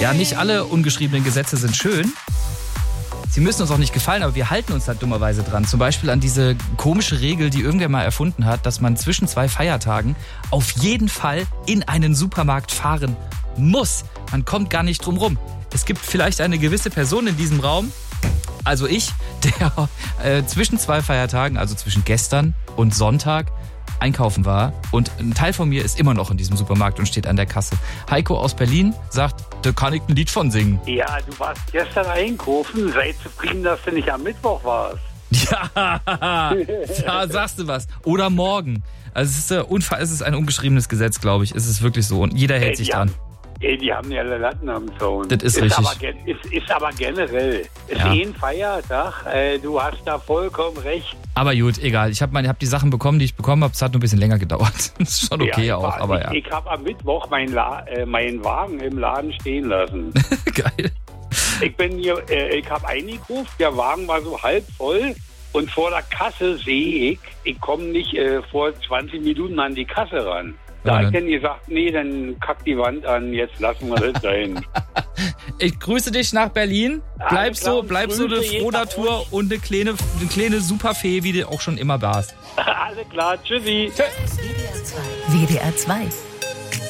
Ja, nicht alle ungeschriebenen Gesetze sind schön. Sie müssen uns auch nicht gefallen, aber wir halten uns da dummerweise dran. Zum Beispiel an diese komische Regel, die irgendwer mal erfunden hat, dass man zwischen 2 Feiertagen auf jeden Fall in einen Supermarkt fahren muss. Man kommt gar nicht drum rum. Es gibt vielleicht eine gewisse Person in diesem Raum, also ich, der zwischen 2 Feiertagen, also zwischen gestern und Sonntag, einkaufen war. Und ein Teil von mir ist immer noch in diesem Supermarkt und steht an der Kasse. Heiko aus Berlin sagt, da kann ich ein Lied von singen. Ja, du warst gestern einkaufen. Sei zufrieden, dass du nicht am Mittwoch warst. Ja, da sagst du was. Oder morgen. Also es ist ein ungeschriebenes Gesetz, glaube ich. Es ist wirklich so. Und jeder hält sich dran. Die haben ja alle Latten am Zaun. Das ist richtig. Ist aber generell. Ist ein Feiertag. Du hast da vollkommen recht. Aber gut, egal. Ich hab die Sachen bekommen, die ich bekommen habe. Es hat nur ein bisschen länger gedauert. Das ist schon okay auch. Aber ja. Ich habe am Mittwoch meinen Wagen im Laden stehen lassen. Geil. Ich habe eingekauft. Der Wagen war so halb voll. Und vor der Kasse sehe ich komme nicht vor 20 Minuten an die Kasse ran. Da habe ich dann gesagt, nee, dann kackt die Wand an, jetzt lassen wir das sein. Ich grüße dich nach Berlin. Bleib so eine Frohnatur und eine kleine Superfee, wie du auch schon immer warst. Alles klar, tschüssi. WDR 2